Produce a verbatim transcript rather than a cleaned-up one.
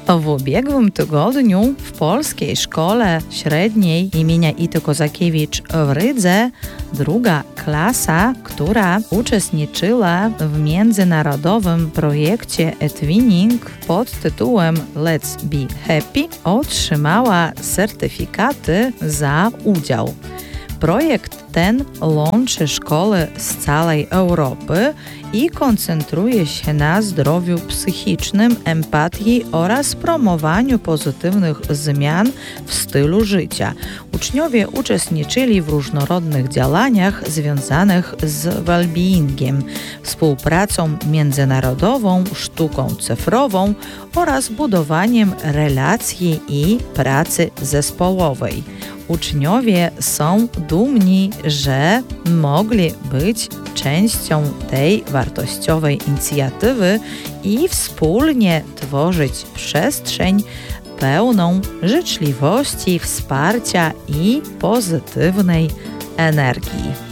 W ubiegłym tygodniu w Polskiej Szkole Średniej imienia Ity Kozakiewicz w Rydze druga klasa, która uczestniczyła w międzynarodowym projekcie eTwinning pod tytułem Let's Be Happy, otrzymała certyfikaty za udział. Projekt ten łączy szkoły z całej Europy i koncentruje się na zdrowiu psychicznym, empatii oraz promowaniu pozytywnych zmian w stylu życia. Uczniowie uczestniczyli w różnorodnych działaniach związanych z well-beingiem, współpracą międzynarodową, sztuką cyfrową oraz budowaniem relacji i pracy zespołowej. Uczniowie są dumni, że mogli być częścią tej wartościowej inicjatywy i wspólnie tworzyć przestrzeń pełną życzliwości, wsparcia i pozytywnej energii.